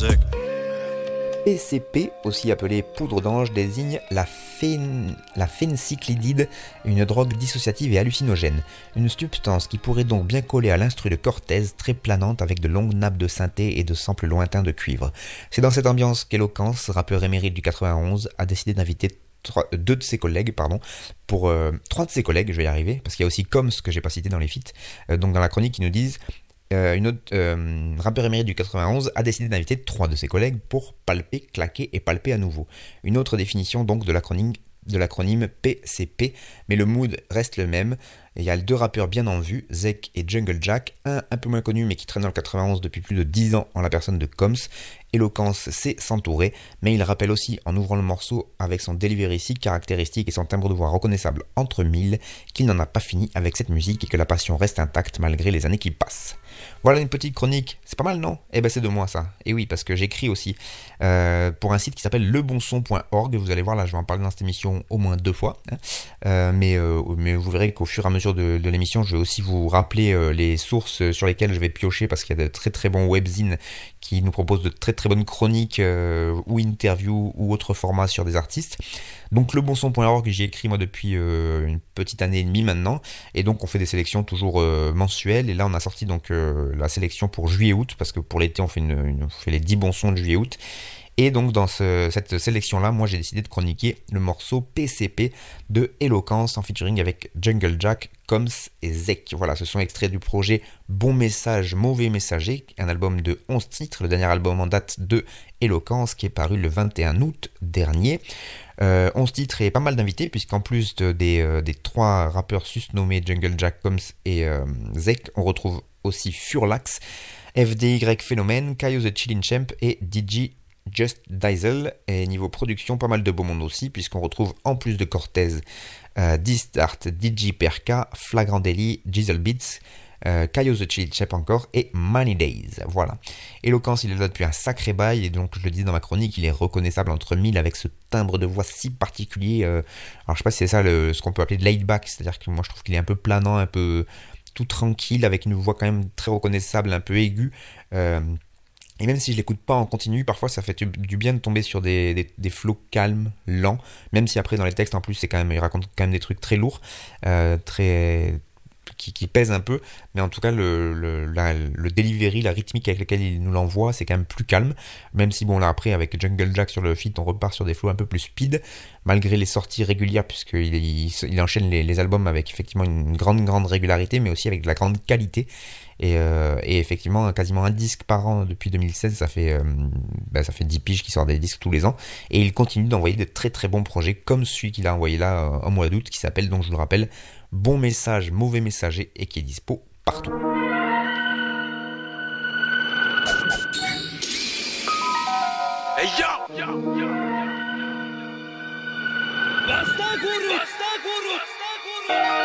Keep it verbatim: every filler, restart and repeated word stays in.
Zek. P C P, aussi appelée poudre d'ange, désigne la, phén... la phéncyclidide, une drogue dissociative et hallucinogène. Une substance qui pourrait donc bien coller à l'instru de Cortez, très planante avec de longues nappes de synthé et de samples lointains de cuivre. C'est dans cette ambiance qu'Eloquence, rappeur émérite du quatre-vingt-onze, a décidé d'inviter trois, deux de ses collègues, pardon, pour euh, trois de ses collègues, je vais y arriver, parce qu'il y a aussi Combs que j'ai pas cité dans les feats, euh, donc dans la chronique, ils nous disent. Euh, une autre euh, rappeur émérite du quatre-vingt-onze a décidé d'inviter trois de ses collègues pour palper, claquer et palper à nouveau. Une autre définition donc de l'acronyme, de l'acronyme P C P, mais le mood reste le même. Il y a deux rappeurs bien en vue, Zek et Jungle Jack, un un peu moins connu mais qui traîne dans le quatre-vingt-onze depuis plus de dix ans en la personne de Combs. Eloquence sait s'entourer, mais il rappelle aussi en ouvrant le morceau avec son delivery si caractéristique et son timbre de voix reconnaissable entre mille qu'il n'en a pas fini avec cette musique et que la passion reste intacte malgré les années qui passent. Voilà une petite chronique, c'est pas mal non ? Eh ben c'est de moi ça, et oui parce que j'écris aussi euh, pour un site qui s'appelle lebonson point org, vous allez voir là je vais en parler dans cette émission au moins deux fois, hein. euh, mais, euh, mais vous verrez qu'au fur et à mesure de, de l'émission je vais aussi vous rappeler euh, les sources sur lesquelles je vais piocher parce qu'il y a de très très bons webzines qui nous proposent de très très bonnes chroniques euh, ou interviews ou autres formats sur des artistes. Donc lebonson point org, j'y écris moi depuis euh, une petite année et demie maintenant, et donc on fait des sélections toujours euh, mensuelles, et là on a sorti donc euh, la sélection pour juillet-août, parce que pour l'été on fait, une, une, on fait les dix bons sons de juillet-août, et donc dans ce, cette sélection-là, moi j'ai décidé de chroniquer le morceau P C P de Eloquence en featuring avec Jungle Jack, Combs et Zek. Voilà, ce sont extraits du projet Bon Message, Mauvais Messager, un album de onze titres, le dernier album en date de Eloquence qui est paru le vingt et un août dernier. Euh, onze titres et pas mal d'invités, puisqu'en plus de, des, euh, des trois rappeurs susnommés Jungle Jack, Combs et euh, Zek, on retrouve aussi Furlax, F D Y Phénomène, Kayo the Chillin' Champ et D J Just Diesel. Et niveau production, pas mal de beau monde aussi, puisqu'on retrouve en plus de Cortez, euh, D-Start, D J Perka, Flagrant Daily, Jizzle Beats, euh, Kayo the Chillin' Champ encore et Money Days. Voilà. Eloquence, il est là depuis un sacré bail, et donc je le dis dans ma chronique, il est reconnaissable entre mille avec ce timbre de voix si particulier. Euh, alors je sais pas si c'est ça le, ce qu'on peut appeler de laid back, c'est-à-dire que moi je trouve qu'il est un peu planant, un peu tout tranquille, avec une voix quand même très reconnaissable, un peu aiguë. Euh, Et même si je l'écoute pas en continu, parfois ça fait du bien de tomber sur des, des, des flows calmes, lents, même si après dans les textes en plus c'est quand même, il raconte quand même des trucs très lourds, euh, très qui, qui pèsent un peu, mais en tout cas le, le, la, le delivery, la rythmique avec laquelle il nous l'envoie, c'est quand même plus calme, même si bon là après avec Jungle Jack sur le feat on repart sur des flows un peu plus speed, malgré les sorties régulières, puisqu'il il, il enchaîne les, les albums avec effectivement une grande grande régularité, mais aussi avec de la grande qualité. Et, euh, et effectivement, quasiment un disque par an depuis deux mille seize, ça fait, euh, bah, ça fait dix piges qu'il sort des disques tous les ans. Et il continue d'envoyer de très très bons projets, comme celui qu'il a envoyé là euh, au mois d'août, qui s'appelle, donc je vous le rappelle, Bon Message, Mauvais Messager, et qui est dispo partout. Hey yo! Yo! Yo! Basta guru! Basta guru! Basta guru!